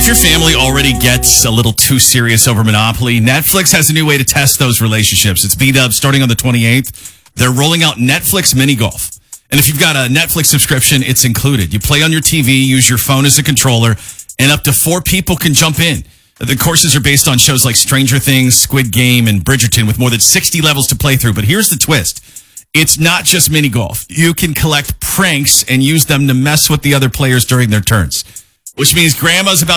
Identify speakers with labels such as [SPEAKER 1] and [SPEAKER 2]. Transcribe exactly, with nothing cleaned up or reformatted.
[SPEAKER 1] your family already gets a little too serious over Monopoly, Netflix has a new way to test those relationships. It's B-Dubs starting on the twenty-eighth. They're rolling out Netflix Mini Golf. And if you've got a Netflix subscription, it's included. You play on your T V, use your phone as a controller, and up to four people can jump in. The courses are based on shows like Stranger Things, Squid Game, and Bridgerton with more than sixty levels to play through. But here's the twist. It's not just mini golf. You can collect pranks and use them to mess with the other players during their turns, which means grandma's about